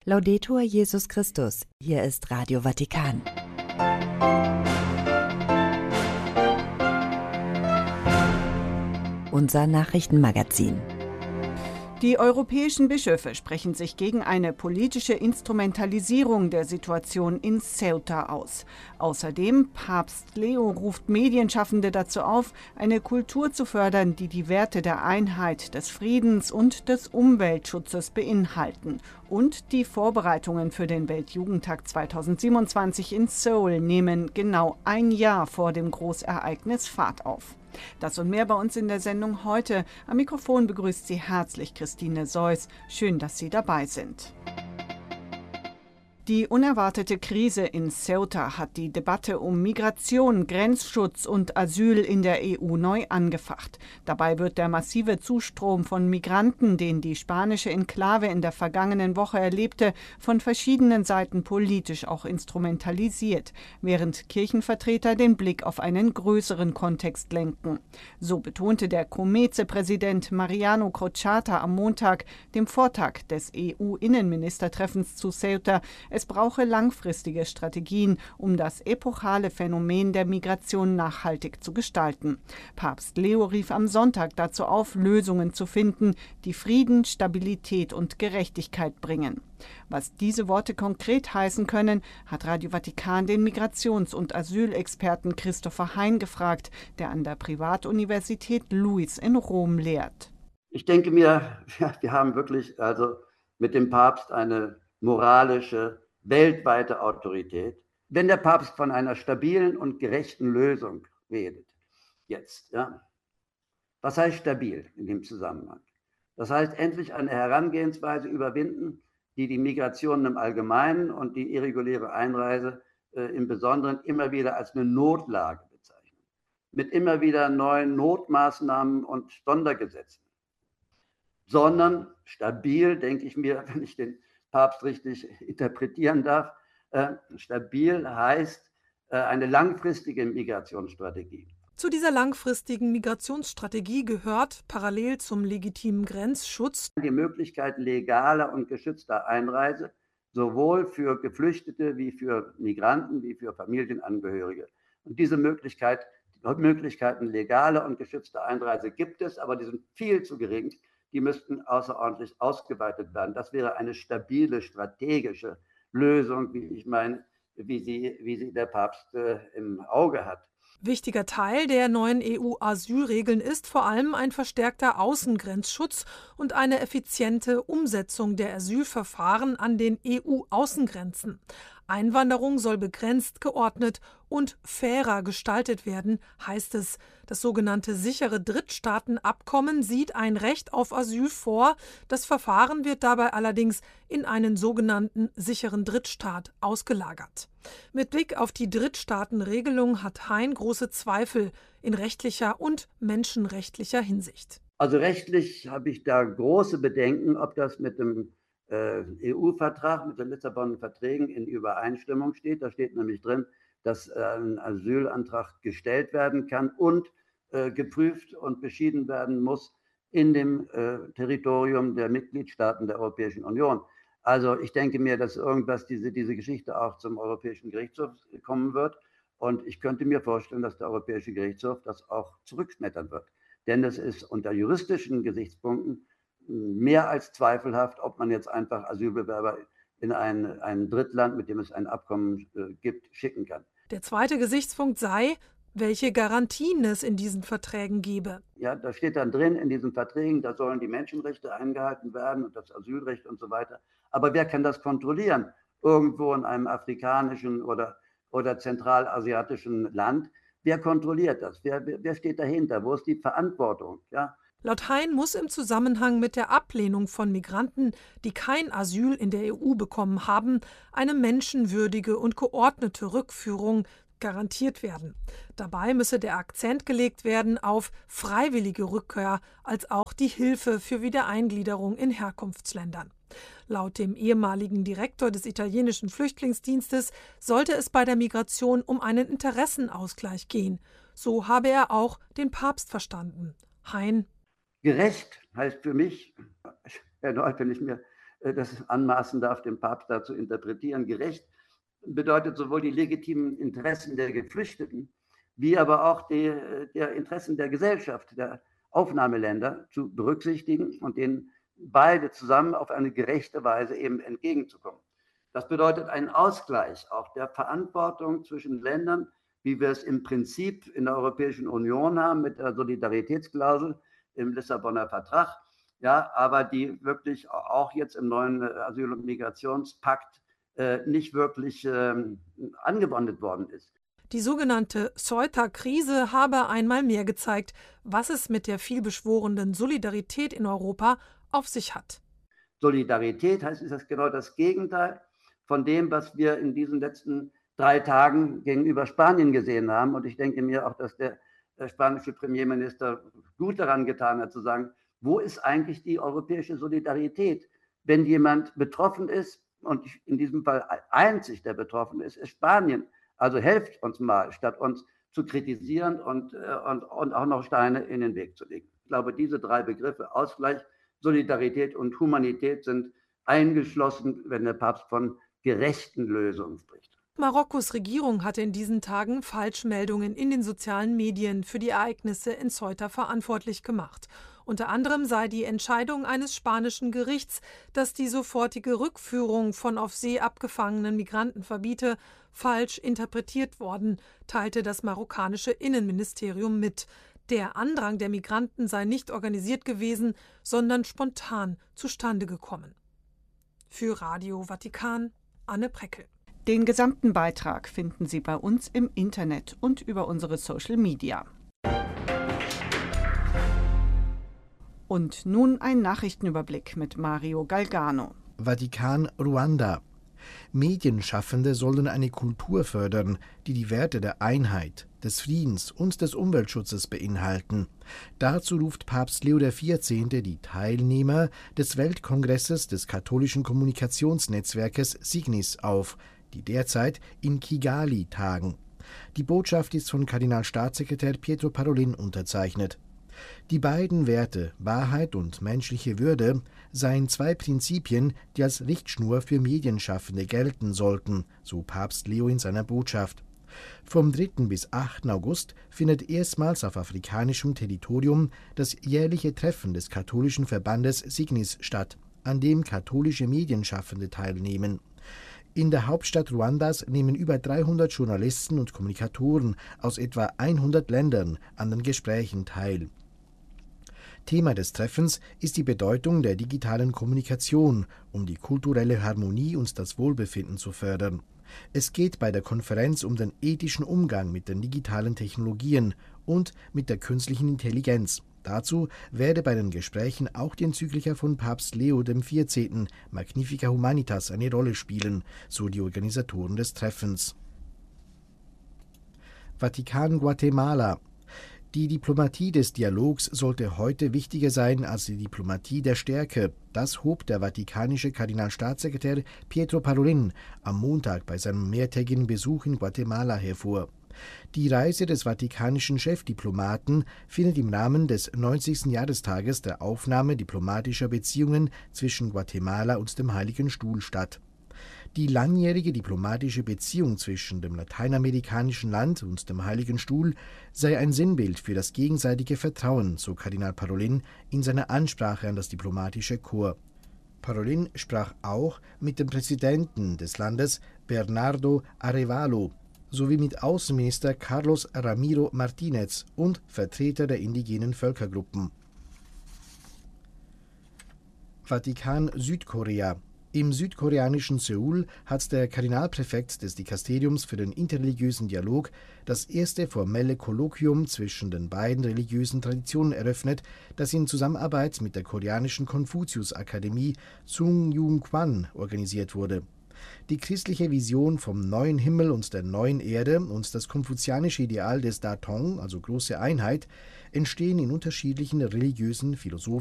Laudetur Jesus Christus, hier ist Radio Vatikan. Unser Nachrichtenmagazin. Die europäischen Bischöfe sprechen sich gegen eine politische Instrumentalisierung der Situation in Ceuta aus. Außerdem Papst Leo ruft Medienschaffende dazu auf, eine Kultur zu fördern, die die Werte der Einheit, des Friedens und des Umweltschutzes beinhalten. Und die Vorbereitungen für den Weltjugendtag 2027 in Seoul nehmen genau ein Jahr vor dem Großereignis Fahrt auf. Das und mehr bei uns in der Sendung heute. Am Mikrofon begrüßt Sie herzlich Christine Seuss. Schön, dass Sie dabei sind. Die unerwartete Krise in Ceuta hat die Debatte um Migration, Grenzschutz und Asyl in der EU neu angefacht. Dabei wird der massive Zustrom von Migranten, den die spanische Enklave in der vergangenen Woche erlebte, von verschiedenen Seiten politisch auch instrumentalisiert, während Kirchenvertreter den Blick auf einen größeren Kontext lenken. So betonte der COMECE-Präsident Mariano Crociata am Montag, dem Vortag des EU-Innenministertreffens zu Ceuta, es brauche langfristige Strategien, um das epochale Phänomen der Migration nachhaltig zu gestalten. Papst Leo rief am Sonntag dazu auf, Lösungen zu finden, die Frieden, Stabilität und Gerechtigkeit bringen. Was diese Worte konkret heißen können, hat Radio Vatikan den Migrations- und Asylexperten Christopher Hein gefragt, der an der Privatuniversität LUISS in Rom lehrt. Ich denke mir, wir haben wirklich mit dem Papst eine moralische, weltweite Autorität. Wenn der Papst von einer stabilen und gerechten Lösung redet, jetzt, was heißt stabil in dem Zusammenhang? Das heißt, endlich eine Herangehensweise überwinden, die die Migration im Allgemeinen und die irreguläre Einreise im Besonderen immer wieder als eine Notlage bezeichnet, mit immer wieder neuen Notmaßnahmen und Sondergesetzen. Sondern stabil, denke ich mir, wenn ich den Papst richtig interpretieren darf. Stabil heißt eine langfristige Migrationsstrategie. Zu dieser langfristigen Migrationsstrategie gehört parallel zum legitimen Grenzschutz die Möglichkeit legaler und geschützter Einreise, sowohl für Geflüchtete wie für Migranten, wie für Familienangehörige. Und diese Möglichkeiten legaler und geschützter Einreise gibt es, aber die sind viel zu gering. Die müssten außerordentlich ausgeweitet werden. Das wäre eine stabile, strategische Lösung, wie sie der Papst im Auge hat. Wichtiger Teil der neuen EU-Asylregeln ist vor allem ein verstärkter Außengrenzschutz und eine effiziente Umsetzung der Asylverfahren an den EU-Außengrenzen. Einwanderung soll begrenzt, geordnet und fairer gestaltet werden, heißt es. Das sogenannte sichere Drittstaatenabkommen sieht ein Recht auf Asyl vor. Das Verfahren wird dabei allerdings in einen sogenannten sicheren Drittstaat ausgelagert. Mit Blick auf die Drittstaatenregelung hat Hein große Zweifel in rechtlicher und menschenrechtlicher Hinsicht. Also rechtlich habe ich da große Bedenken, ob das mit dem EU-Vertrag, mit den Lissabonner Verträgen in Übereinstimmung steht. Da steht nämlich drin, dass ein Asylantrag gestellt werden kann und geprüft und beschieden werden muss in dem Territorium der Mitgliedstaaten der Europäischen Union. Also ich denke mir, dass diese Geschichte auch zum Europäischen Gerichtshof kommen wird. Und ich könnte mir vorstellen, dass der Europäische Gerichtshof das auch zurückschmettern wird. Denn es ist unter juristischen Gesichtspunkten mehr als zweifelhaft, ob man jetzt einfach Asylbewerber in ein Drittland, mit dem es ein Abkommen gibt, schicken kann. Der zweite Gesichtspunkt sei, welche Garantien es in diesen Verträgen gebe. Ja, da steht dann drin in diesen Verträgen, da sollen die Menschenrechte eingehalten werden und das Asylrecht und so weiter. Aber wer kann das kontrollieren? Irgendwo in einem afrikanischen oder zentralasiatischen Land. Wer kontrolliert das? Wer steht dahinter? Wo ist die Verantwortung? Ja? Laut Hein muss im Zusammenhang mit der Ablehnung von Migranten, die kein Asyl in der EU bekommen haben, eine menschenwürdige und geordnete Rückführung garantiert werden. Dabei müsse der Akzent gelegt werden auf freiwillige Rückkehr als auch die Hilfe für Wiedereingliederung in Herkunftsländern. Laut dem ehemaligen Direktor des italienischen Flüchtlingsdienstes sollte es bei der Migration um einen Interessenausgleich gehen. So habe er auch den Papst verstanden. Hein: Gerecht heißt für mich, erneut, wenn ich mir das anmaßen darf, den Papst da zu interpretieren, gerecht, bedeutet sowohl die legitimen Interessen der Geflüchteten, wie aber auch der Interessen der Gesellschaft, der Aufnahmeländer zu berücksichtigen und denen beide zusammen auf eine gerechte Weise eben entgegenzukommen. Das bedeutet einen Ausgleich auch der Verantwortung zwischen Ländern, wie wir es im Prinzip in der Europäischen Union haben mit der Solidaritätsklausel im Lissabonner Vertrag, ja, aber die wirklich auch jetzt im neuen Asyl- und Migrationspakt nicht wirklich angewendet worden ist. Die sogenannte Ceuta-Krise habe einmal mehr gezeigt, was es mit der vielbeschworenen Solidarität in Europa auf sich hat. Solidarität heißt, ist das genau das Gegenteil von dem, was wir in diesen letzten 3 Tagen gegenüber Spanien gesehen haben. Und ich denke mir auch, dass der spanische Premierminister gut daran getan hat, zu sagen, wo ist eigentlich die europäische Solidarität? Wenn jemand betroffen ist, und in diesem Fall einzig der betroffen ist Spanien. Also helft uns mal, statt uns zu kritisieren und auch noch Steine in den Weg zu legen. Ich glaube, diese 3 Begriffe, Ausgleich, Solidarität und Humanität, sind eingeschlossen, wenn der Papst von gerechten Lösungen spricht. Marokkos Regierung hatte in diesen Tagen Falschmeldungen in den sozialen Medien für die Ereignisse in Ceuta verantwortlich gemacht. Unter anderem sei die Entscheidung eines spanischen Gerichts, das die sofortige Rückführung von auf See abgefangenen Migranten verbiete, falsch interpretiert worden, teilte das marokkanische Innenministerium mit. Der Andrang der Migranten sei nicht organisiert gewesen, sondern spontan zustande gekommen. Für Radio Vatikan, Anne Preckel. Den gesamten Beitrag finden Sie bei uns im Internet und über unsere Social Media. Und nun ein Nachrichtenüberblick mit Mario Galgano. Vatikan, Ruanda. Medienschaffende sollen eine Kultur fördern, die die Werte der Einheit, des Friedens und des Umweltschutzes beinhalten. Dazu ruft Papst Leo XIV. Die Teilnehmer des Weltkongresses des katholischen Kommunikationsnetzwerkes Signis auf, die derzeit in Kigali tagen. Die Botschaft ist von Kardinalstaatssekretär Pietro Parolin unterzeichnet. Die beiden Werte, Wahrheit und menschliche Würde, seien 2 Prinzipien, die als Richtschnur für Medienschaffende gelten sollten, so Papst Leo in seiner Botschaft. Vom 3. bis 8. August findet erstmals auf afrikanischem Territorium das jährliche Treffen des katholischen Verbandes Signis statt, an dem katholische Medienschaffende teilnehmen. In der Hauptstadt Ruandas nehmen über 300 Journalisten und Kommunikatoren aus etwa 100 Ländern an den Gesprächen teil. Thema des Treffens ist die Bedeutung der digitalen Kommunikation, um die kulturelle Harmonie und das Wohlbefinden zu fördern. Es geht bei der Konferenz um den ethischen Umgang mit den digitalen Technologien und mit der künstlichen Intelligenz. Dazu werde bei den Gesprächen auch die Enzyklika von Papst Leo XIV. Magnifica Humanitas eine Rolle spielen, so die Organisatoren des Treffens. Vatikan, Guatemala. Die Diplomatie des Dialogs sollte heute wichtiger sein als die Diplomatie der Stärke. Das hob der vatikanische Kardinalstaatssekretär Pietro Parolin am Montag bei seinem mehrtägigen Besuch in Guatemala hervor. Die Reise des vatikanischen Chefdiplomaten findet im Rahmen des 90. Jahrestages der Aufnahme diplomatischer Beziehungen zwischen Guatemala und dem Heiligen Stuhl statt. Die langjährige diplomatische Beziehung zwischen dem lateinamerikanischen Land und dem Heiligen Stuhl sei ein Sinnbild für das gegenseitige Vertrauen, so Kardinal Parolin in seiner Ansprache an das diplomatische Korps. Parolin sprach auch mit dem Präsidenten des Landes, Bernardo Arévalo, sowie mit Außenminister Carlos Ramiro Martínez und Vertreter der indigenen Völkergruppen. Vatikan, Südkorea. Im südkoreanischen Seoul hat der Kardinalpräfekt des Dikasteriums für den interreligiösen Dialog das erste formelle Kolloquium zwischen den beiden religiösen Traditionen eröffnet, das in Zusammenarbeit mit der koreanischen Konfuzius-Akademie Sungkyunkwan organisiert wurde. Die christliche Vision vom neuen Himmel und der neuen Erde und das konfuzianische Ideal des Datong, also große Einheit, entstehen in unterschiedlichen religiösen, philosophischen